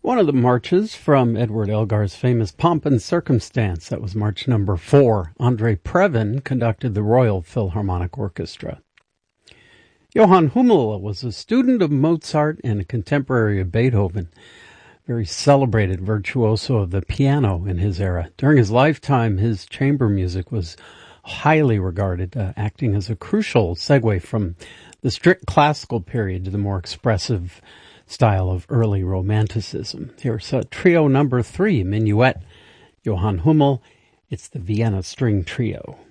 One of the marches from Edward Elgar's famous Pomp and Circumstance. That was March number 4. Andre Previn conducted the Royal Philharmonic Orchestra. Johann Hummel was a student of Mozart and a contemporary of Beethoven. Very celebrated virtuoso of the piano in his era. During his lifetime, his chamber music was highly regarded, acting as a crucial segue from the strict classical period to the more expressive style of early Romanticism. Here's trio number 3, Minuet, Johann Hummel. It's the Vienna String Trio.